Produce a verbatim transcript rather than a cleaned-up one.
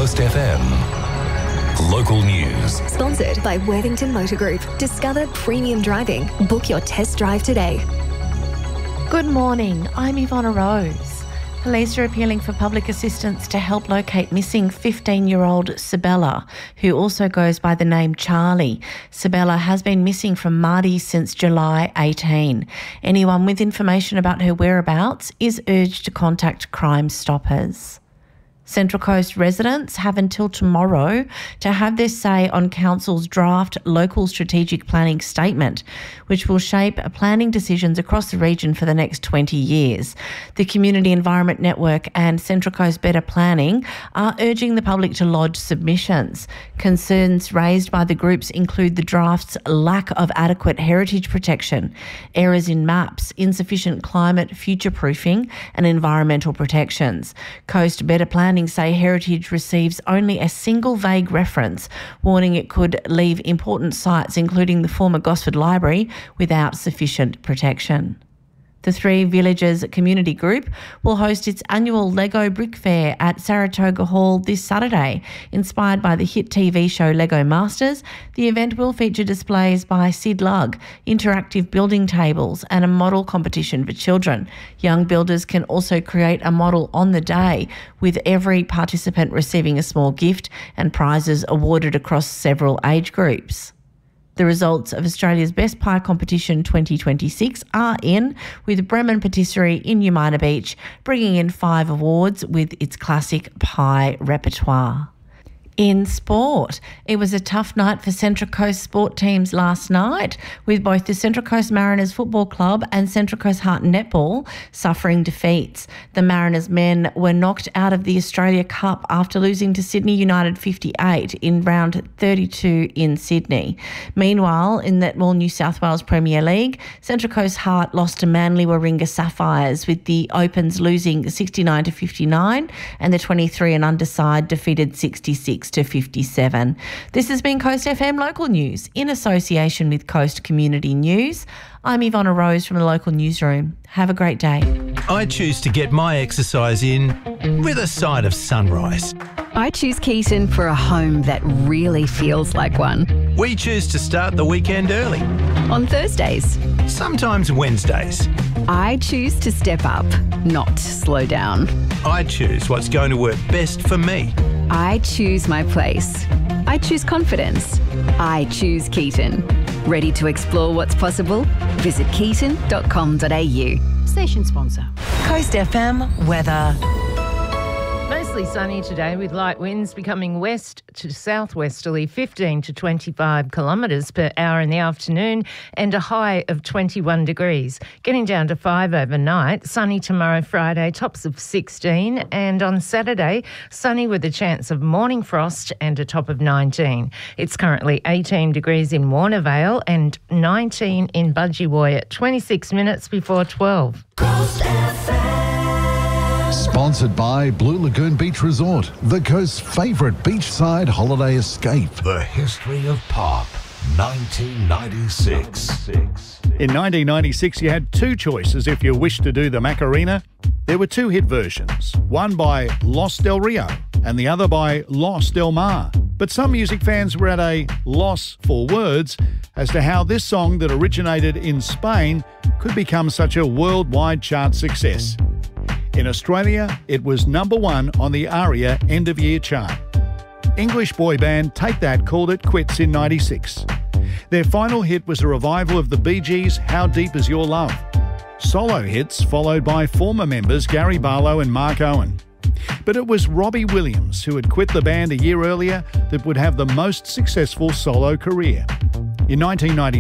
Coast F M. Local news. Sponsored by Worthington Motor Group. Discover premium driving. Book your test drive today. Good morning, I'm Ivonna Rose. Police are appealing for public assistance to help locate missing fifteen-year-old Sabella, who also goes by the name Charlie. Sabella has been missing from Mardi since July eighteenth. Anyone with information about her whereabouts is urged to contact Crime Stoppers. Central Coast residents have until tomorrow to have their say on Council's draft local strategic planning statement, which will shape planning decisions across the region for the next twenty years. The Community Environment Network and Central Coast Better Planning are urging the public to lodge submissions. Concerns raised by the groups include the draft's lack of adequate heritage protection, errors in maps, insufficient climate future-proofing and environmental protections. Coast Better Planning say heritage receives only a single vague reference, warning it could leave important sites, including the former Gosford Library, without sufficient protection. The Three Villages Community Group will host its annual Lego Brick Fair at Saratoga Hall this Saturday. Inspired by the hit T V show Lego Masters, the event will feature displays by Sid Lugg, interactive building tables and a model competition for children. Young builders can also create a model on the day, with every participant receiving a small gift and prizes awarded across several age groups. The results of Australia's Best Pie Competition twenty twenty-six are in, with Bremen Patisserie in Umina Beach bringing in five awards with its classic pie repertoire. In sport, it was a tough night for Central Coast sport teams last night, with both the Central Coast Mariners Football Club and Central Coast Heart Netball suffering defeats. The Mariners men were knocked out of the Australia Cup after losing to Sydney United fifty-eight in round thirty-two in Sydney. Meanwhile, in Netball New South Wales Premier League, Central Coast Heart lost to Manly Warringah Sapphires, with the Opens losing sixty-nine to fifty-nine and the twenty-three and under side defeated sixty-six to fifty-seven. This has been Coast F M Local News in association with Coast Community News. I'm Ivonna Rose from the local newsroom. Have a great day. I choose to get my exercise in with a side of sunrise. I choose Keaton for a home that really feels like one. We choose to start the weekend early. On Thursdays. Sometimes Wednesdays. I choose to step up, not slow down. I choose what's going to work best for me. I choose my place. I choose confidence. I choose Keaton. Ready to explore what's possible? Visit keaton dot com dot a u. Station sponsor. Coast F M weather. Mostly sunny today, with light winds becoming west to southwesterly, fifteen to twenty-five kilometres per hour in the afternoon, and a high of twenty-one degrees. Getting down to five overnight. Sunny tomorrow, Friday, tops of sixteen, and on Saturday, sunny with a chance of morning frost and a top of nineteen. It's currently eighteen degrees in Warnervale and nineteen in Budgewoi at twenty-six minutes before twelve. Coast F M. Sponsored by Blue Lagoon Beach Resort, the coast's favourite beachside holiday escape. The history of pop, nineteen ninety-six. In nineteen ninety-six, you had two choices if you wished to do the Macarena. There were two hit versions, one by Los Del Rio and the other by Los Del Mar. But some music fans were at a loss for words as to how this song that originated in Spain could become such a worldwide chart success. In Australia, it was number one on the ARIA end-of-year chart. English boy band Take That called it quits in ninety-six. Their final hit was a revival of the Bee Gees' How Deep Is Your Love? Solo hits followed by former members Gary Barlow and Mark Owen. But it was Robbie Williams, who had quit the band a year earlier, that would have the most successful solo career. In nineteen ninety-six,